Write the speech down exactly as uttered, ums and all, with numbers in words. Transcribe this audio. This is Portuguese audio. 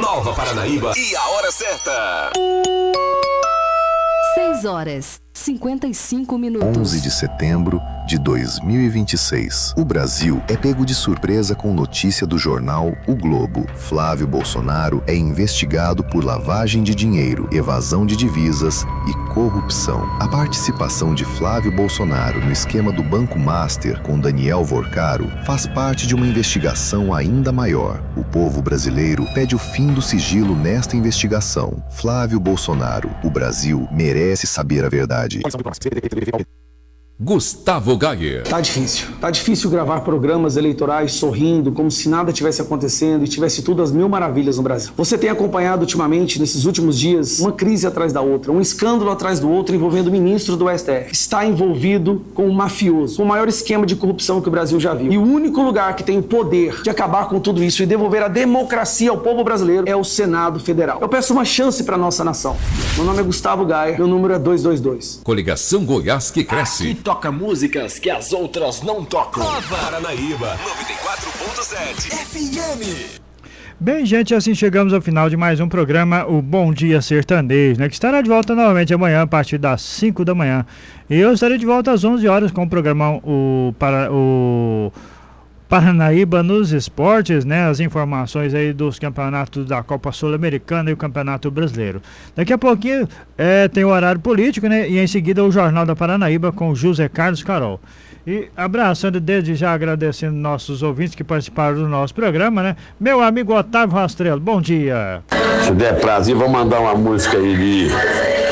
Nova Paranaíba e a hora certa. seis horas, cinquenta e cinco minutos. onze de setembro de dois mil e vinte e seis. O Brasil é pego de surpresa com notícia do jornal O Globo. Flávio Bolsonaro é investigado por lavagem de dinheiro, evasão de divisas e corrupção. A participação de Flávio Bolsonaro no esquema do Banco Master com Daniel Vorcaro faz parte de uma investigação ainda maior. O povo brasileiro pede o fim do sigilo nesta investigação. Flávio Bolsonaro, o Brasil merece saber a verdade. Gustavo Gayer. Tá difícil. Tá difícil gravar programas eleitorais sorrindo, como se nada tivesse acontecendo e tivesse tudo às mil maravilhas no Brasil. Você tem acompanhado ultimamente, nesses últimos dias, uma crise atrás da outra, um escândalo atrás do outro envolvendo ministros do S T F. Está envolvido com um mafioso, com o maior esquema de corrupção que o Brasil já viu. E o único lugar que tem o poder de acabar com tudo isso e devolver a democracia ao povo brasileiro é o Senado Federal. Eu peço uma chance para nossa nação. Meu nome é Gustavo Gayer, meu número é duzentos e vinte e dois. Coligação Goiás que cresce. Aqui toca músicas que as outras não tocam. Nova Paranaíba noventa e quatro ponto sete F M. Bem, gente, assim chegamos ao final de mais um programa, o Bom Dia Sertanejo, né? Que estará de volta novamente amanhã a partir das cinco da manhã. E eu estarei de volta às onze horas com o programa o, para, o Paranaíba nos Esportes, né? As informações aí dos campeonatos da Copa Sul-Americana e o Campeonato Brasileiro. Daqui a pouquinho é, tem o horário político, né? E em seguida o Jornal da Paranaíba com o José Carlos Carol. E abraçando desde já, agradecendo nossos ouvintes que participaram do nosso programa, né? Meu amigo Otávio Rastrello, bom dia. Se der prazer, vou mandar uma música aí de